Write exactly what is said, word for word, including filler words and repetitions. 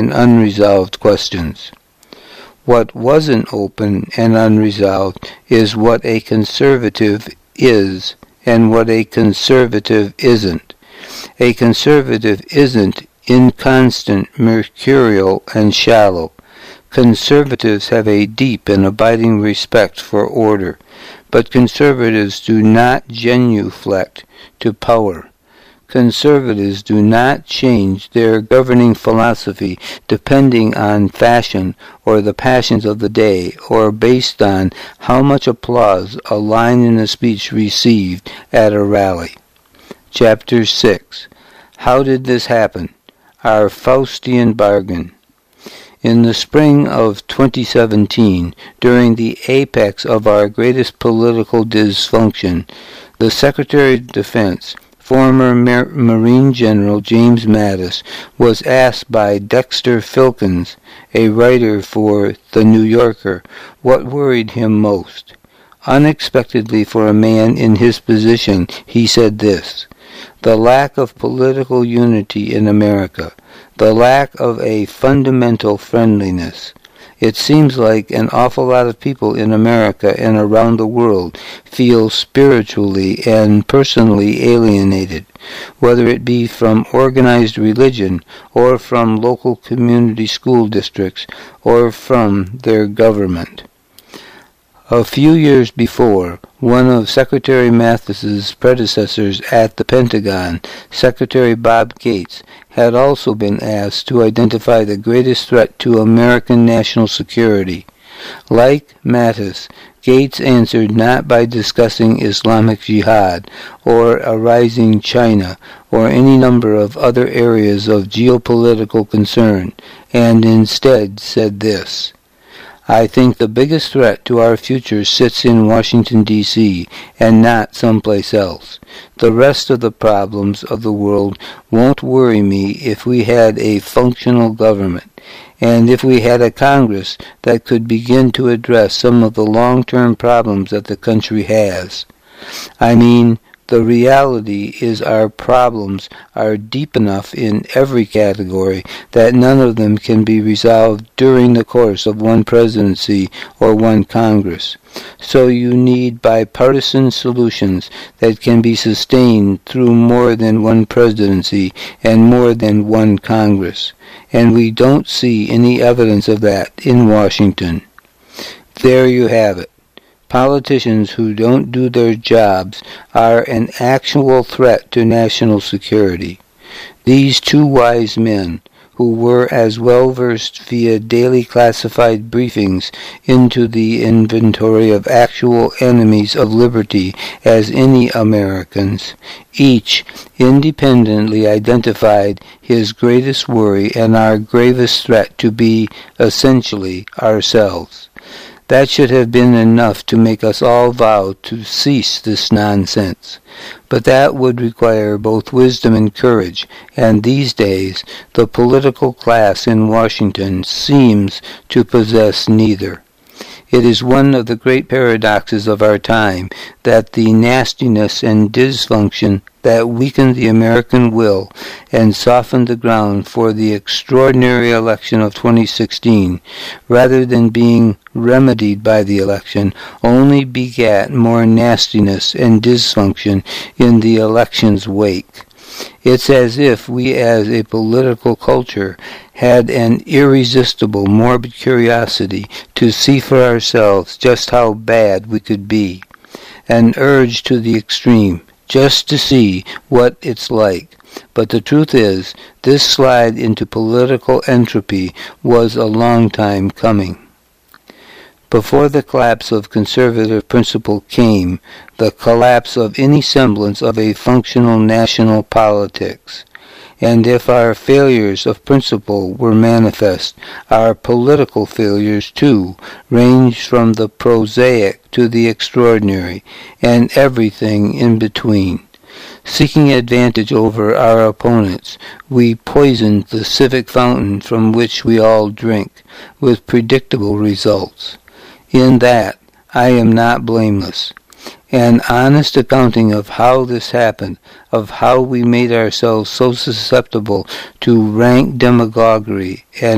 and unresolved questions. What wasn't open and unresolved is what a conservative is and what a conservative isn't. A conservative isn't inconstant, mercurial, and shallow. Conservatives have a deep and abiding respect for order, but conservatives do not genuflect to power. Conservatives do not change their governing philosophy depending on fashion or the passions of the day, or based on how much applause a line in a speech received at a rally. Chapter six. How did this happen? Our Faustian bargain. In the spring of twenty seventeen, during the apex of our greatest political dysfunction, the Secretary of Defense, former Mar- Marine General James Mattis, was asked by Dexter Filkins, a writer for The New Yorker, what worried him most. Unexpectedly for a man in his position, he said this: the lack of political unity in America, the lack of a fundamental friendliness. It seems like an awful lot of people in America and around the world feel spiritually and personally alienated, whether it be from organized religion or from local community school districts or from their government. A few years before, one of Secretary Mathis's predecessors at the Pentagon, Secretary Bob Gates, had also been asked to identify the greatest threat to American national security. Like Mattis, Gates answered not by discussing Islamic Jihad or a rising China or any number of other areas of geopolitical concern, and instead said this: I think the biggest threat to our future sits in Washington, D C, and not someplace else. The rest of the problems of the world won't worry me if we had a functional government, and if we had a Congress that could begin to address some of the long-term problems that the country has. I mean, the reality is our problems are deep enough in every category that none of them can be resolved during the course of one presidency or one Congress. So you need bipartisan solutions that can be sustained through more than one presidency and more than one Congress. And we don't see any evidence of that in Washington. There you have it. Politicians who don't do their jobs are an actual threat to national security. These two wise men, who were as well versed via daily classified briefings into the inventory of actual enemies of liberty as any Americans, each independently identified his greatest worry and our gravest threat to be, essentially, ourselves. That should have been enough to make us all vow to cease this nonsense. But that would require both wisdom and courage, and these days the political class in Washington seems to possess neither. It is one of the great paradoxes of our time that the nastiness and dysfunction that weakened the American will and softened the ground for the extraordinary election of twenty sixteen, rather than being remedied by the election, only begat more nastiness and dysfunction in the election's wake. It's as if we as a political culture had an irresistible morbid curiosity to see for ourselves just how bad we could be, an urge to the extreme, just to see what it's like. But the truth is, this slide into political entropy was a long time coming. Before the collapse of conservative principle came the collapse of any semblance of a functional national politics. And if our failures of principle were manifest, our political failures, too, ranged from the prosaic to the extraordinary, and everything in between. Seeking advantage over our opponents, we poisoned the civic fountain from which we all drink, with predictable results. In that, I am not blameless. An honest accounting of how this happened, of how we made ourselves so susceptible to rank demagoguery and